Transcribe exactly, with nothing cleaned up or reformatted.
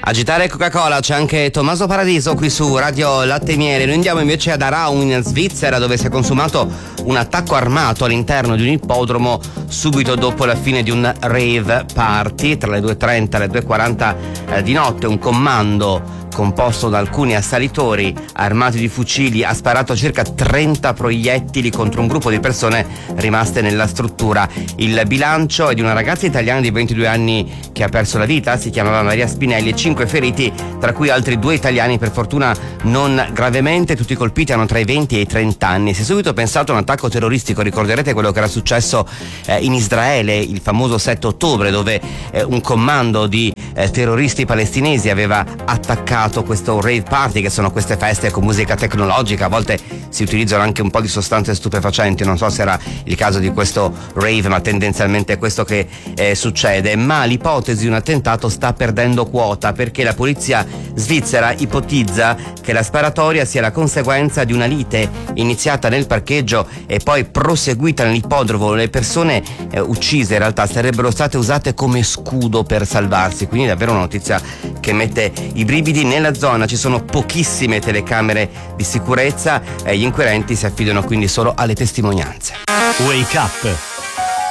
Agitare Coca-Cola, c'è anche Tommaso Paradiso qui su Radio Latte e Miele. Noi andiamo invece ad Aarau in Svizzera, dove si è consumato un attacco armato all'interno di un ippodromo subito dopo la fine di un rave party tra le due e trenta e le due e quaranta di notte. Un comando composto da alcuni assalitori armati di fucili ha sparato circa trenta proiettili contro un gruppo di persone rimaste nella struttura. Il bilancio è di una ragazza italiana di ventidue anni che ha perso la vita, si chiamava Maria Spinelli, e cinque feriti, tra cui altri due italiani, per fortuna non gravemente. Tutti i colpiti hanno tra i venti e i trenta anni. Si è subito pensato a un attacco terroristico. Ricorderete quello che era successo eh, in Israele il famoso sette ottobre, dove eh, un comando di eh, terroristi palestinesi aveva attaccato questo rave party, che sono queste feste con musica tecnologica. A volte si utilizzano anche un po' di sostanze stupefacenti, non so se era il caso di questo rave, ma tendenzialmente è questo che eh, succede. Ma l'ipotesi di un attentato sta perdendo quota, perché la polizia svizzera ipotizza che la sparatoria sia la conseguenza di una lite iniziata nel parcheggio e poi proseguita nell'ippodromo. Le persone eh, uccise in realtà sarebbero state usate come scudo per salvarsi, quindi davvero una notizia che mette i brividi. Nella zona ci sono pochissime telecamere di sicurezza e gli inquirenti si affidano quindi solo alle testimonianze. Wake Up